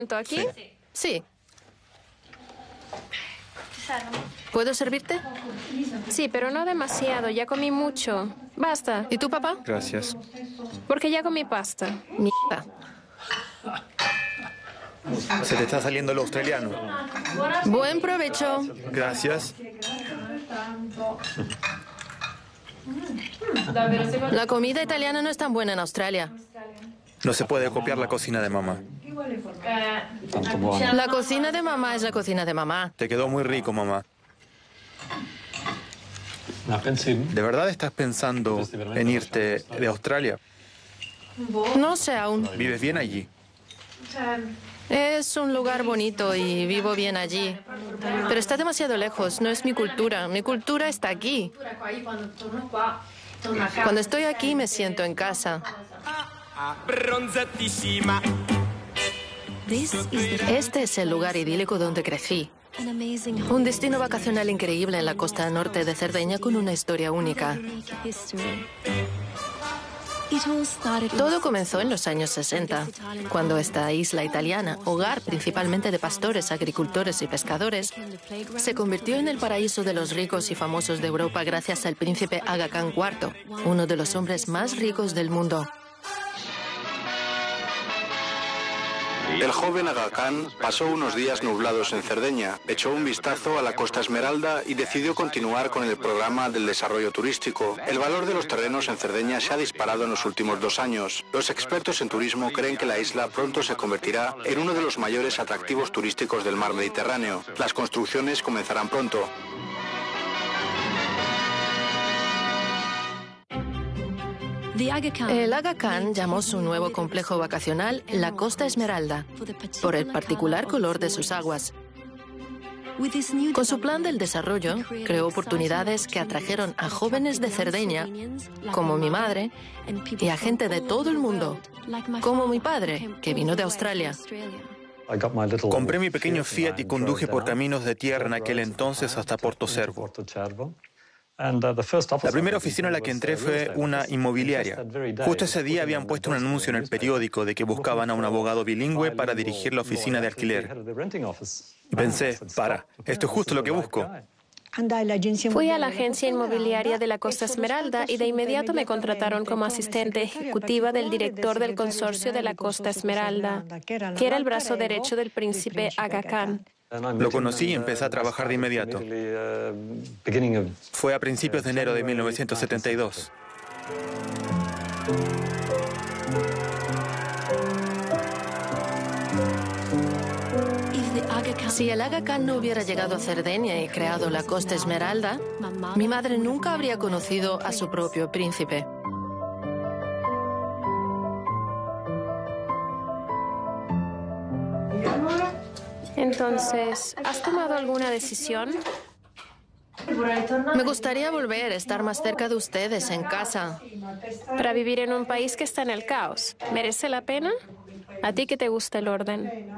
aquí? Sí. ¿Puedo servirte? Sí, pero no demasiado. Ya comí mucho. Basta. ¿Y tú, papá? Gracias. Porque ya comí pasta. Mierda. Se te está saliendo el australiano. Buen provecho. Gracias. La comida italiana no es tan buena en Australia. No se puede copiar la cocina de mamá. La cocina de mamá es la cocina de mamá. Te quedó muy rico, mamá. ¿De verdad estás pensando en irte de Australia? No sé aún. ¿Vives bien allí? Es un lugar bonito y vivo bien allí. Pero está demasiado lejos. No es mi cultura. Mi cultura está aquí. Cuando estoy aquí me siento en casa. Este es el lugar idílico donde crecí. Un destino vacacional increíble en la costa norte de Cerdeña con una historia única. Todo comenzó en los años 60, cuando esta isla italiana, hogar principalmente de pastores, agricultores y pescadores, se convirtió en el paraíso de los ricos y famosos de Europa gracias al príncipe Aga Khan IV, uno de los hombres más ricos del mundo. El joven Aga Khan pasó unos días nublados en Cerdeña, echó un vistazo a la Costa Esmeralda y decidió continuar con el programa del desarrollo turístico. El valor de los terrenos en Cerdeña se ha disparado en los últimos 2 años. Los expertos en turismo creen que la isla pronto se convertirá en uno de los mayores atractivos turísticos del mar Mediterráneo. Las construcciones comenzarán pronto. El Aga Khan llamó su nuevo complejo vacacional la Costa Esmeralda, por el particular color de sus aguas. Con su plan del desarrollo, creó oportunidades que atrajeron a jóvenes de Cerdeña, como mi madre, y a gente de todo el mundo, como mi padre, que vino de Australia. Compré mi pequeño Fiat y conduje por caminos de tierra en aquel entonces hasta Porto Cervo. La primera oficina a la que entré fue una inmobiliaria. Justo ese día habían puesto un anuncio en el periódico de que buscaban a un abogado bilingüe para dirigir la oficina de alquiler. Y pensé, esto es justo lo que busco. Fui a la agencia inmobiliaria de la Costa Esmeralda y de inmediato me contrataron como asistente ejecutiva del director del consorcio de la Costa Esmeralda, que era el brazo derecho del príncipe Aga Khan. Lo conocí y empecé a trabajar de inmediato. Fue a principios de enero de 1972. Si el Aga Khan no hubiera llegado a Cerdeña y creado la Costa Esmeralda, mi madre nunca habría conocido a su propio príncipe. Entonces, ¿has tomado alguna decisión? Me gustaría volver a estar más cerca de ustedes, en casa. Para vivir en un país que está en el caos, ¿merece la pena? ¿A ti que te gusta el orden?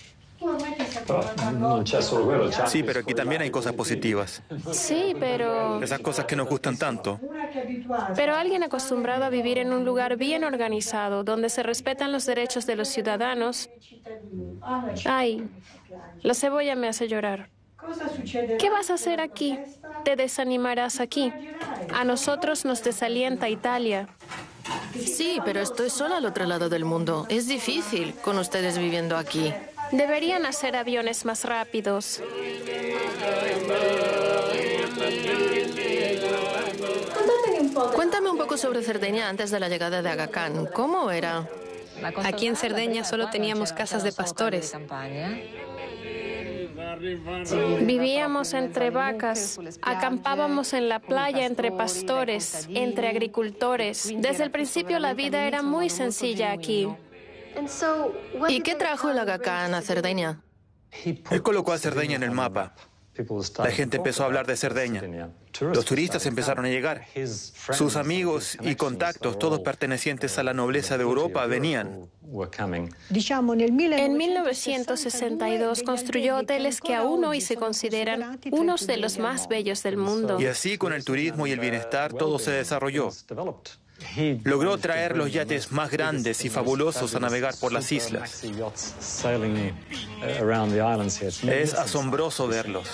Sí, pero aquí también hay cosas positivas. Sí, pero... Esas cosas que nos gustan tanto. Pero alguien acostumbrado a vivir en un lugar bien organizado, donde se respetan los derechos de los ciudadanos... Ay, la cebolla me hace llorar. ¿Qué vas a hacer aquí? Te desanimarás aquí. A nosotros nos desalienta Italia. Sí, pero estoy sola al otro lado del mundo. Es difícil con ustedes viviendo aquí. Deberían hacer aviones más rápidos. Cuéntame un poco sobre Cerdeña antes de la llegada de Aga Khan. ¿Cómo era? Aquí en Cerdeña solo teníamos casas de pastores. Vivíamos entre vacas, acampábamos en la playa entre pastores, entre agricultores. Desde el principio la vida era muy sencilla aquí. ¿Y qué trajo el Aga Khan a Cerdeña? Él colocó a Cerdeña en el mapa. La gente empezó a hablar de Cerdeña. Los turistas empezaron a llegar. Sus amigos y contactos, todos pertenecientes a la nobleza de Europa, venían. En 1962 construyó hoteles que aún hoy se consideran unos de los más bellos del mundo. Y así, con el turismo y el bienestar, todo se desarrolló. Logró traer los yates más grandes y fabulosos a navegar por las islas. Es asombroso verlos.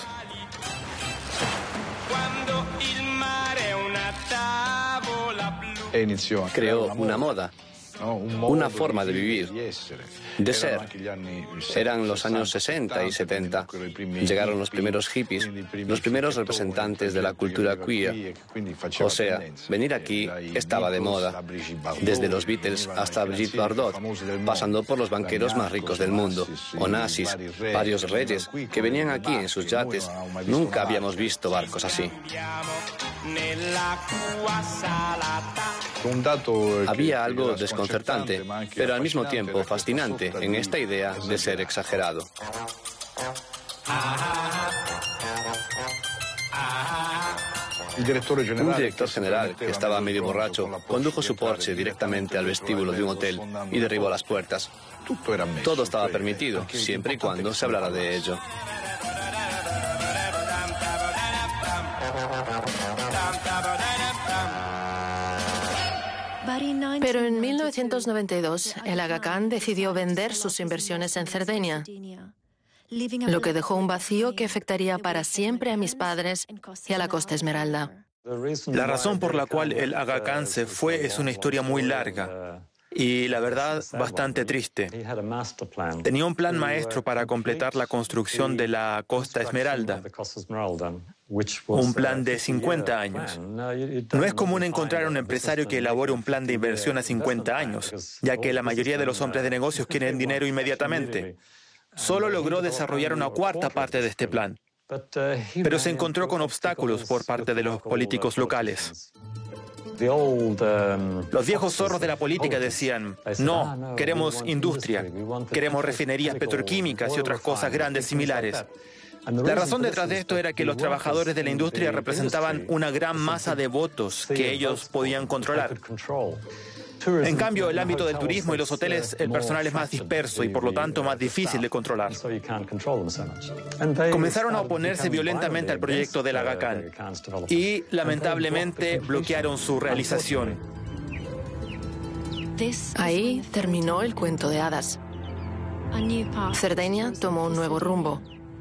Creó una moda, una forma de vivir, de ser. Eran los años 60 y 70. Llegaron los primeros hippies, los primeros representantes de la cultura queer. O sea, venir aquí estaba de moda. Desde los Beatles hasta Brigitte Bardot, pasando por los banqueros más ricos del mundo, Onassis, varios reyes que venían aquí en sus yates. Nunca habíamos visto barcos así. Había algo desconcertante, pero al mismo tiempo fascinante en esta idea de ser exagerado. Un director general, que estaba medio borracho, condujo su Porsche directamente al vestíbulo de un hotel y derribó las puertas. Todo estaba permitido, siempre y cuando se hablara de ello. Pero en 1992, el Aga Khan decidió vender sus inversiones en Cerdeña, lo que dejó un vacío que afectaría para siempre a mis padres y a la Costa Esmeralda. La razón por la cual el Aga Khan se fue es una historia muy larga y, la verdad, bastante triste. Tenía un plan maestro para completar la construcción de la Costa Esmeralda, un plan de 50 años. No es común encontrar a un empresario que elabore un plan de inversión a 50 años, ya que la mayoría de los hombres de negocios quieren dinero inmediatamente. Solo logró desarrollar una cuarta parte de este plan, pero se encontró con obstáculos por parte de los políticos locales. Los viejos zorros de la política decían, no, queremos industria, queremos refinerías petroquímicas y otras cosas grandes similares. La razón detrás de esto era que los trabajadores de la industria representaban una gran masa de votos que ellos podían controlar. En cambio, el ámbito del turismo y los hoteles, el personal es más disperso y por lo tanto más difícil de controlar. Comenzaron a oponerse violentamente al proyecto del Aga Khan y, lamentablemente, bloquearon su realización. Ahí terminó el cuento de hadas. Cerdeña tomó un nuevo rumbo.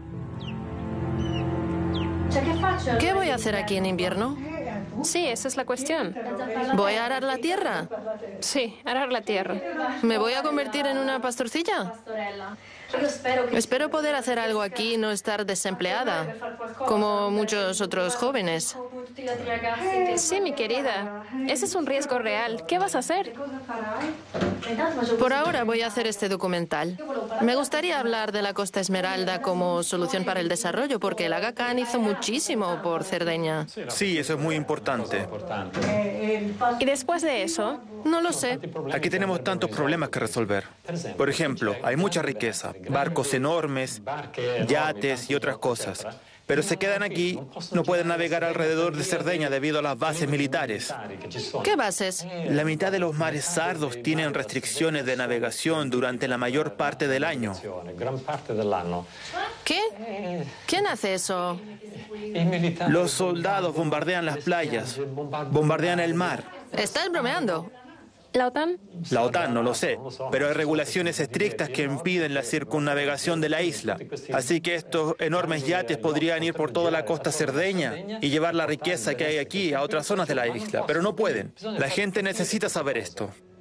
¿Qué voy a hacer aquí en invierno? Sí, esa es la cuestión. ¿Voy a arar la tierra? Sí, arar la tierra. ¿Me voy a convertir en una pastorcilla? Espero poder hacer algo aquí y no estar desempleada, como muchos otros jóvenes. Sí, mi querida. Ese es un riesgo real. ¿Qué vas a hacer? Por ahora voy a hacer este documental. Me gustaría hablar de la Costa Esmeralda como solución para el desarrollo, porque el Aga Khan hizo muchísimo por Cerdeña. Sí, eso es muy importante. ¿Y después de eso? No lo sé. Aquí tenemos tantos problemas que resolver. Por ejemplo, hay mucha riqueza, barcos enormes, yates y otras cosas. Pero se quedan aquí, no pueden navegar alrededor de Cerdeña debido a las bases militares. ¿Qué bases? La mitad de los mares sardos tienen restricciones de navegación durante la mayor parte del año. ¿Qué? ¿Quién hace eso? Los soldados bombardean las playas, bombardean el mar. ¿Estás bromeando? ¿La OTAN? La OTAN, no lo sé, pero hay regulaciones estrictas que impiden la circunnavegación de la isla. Así que estos enormes yates podrían ir por toda la costa cerdeña y llevar la riqueza que hay aquí a otras zonas de la isla, pero no pueden. La gente necesita saber esto.